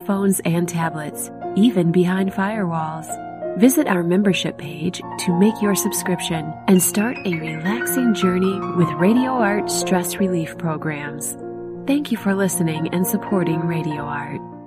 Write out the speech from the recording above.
smartphones and tablets, even behind firewalls. Visit our membership page to make your subscription and start a relaxing journey with Radio Art stress relief programs. Thank you for listening and supporting Radio Art.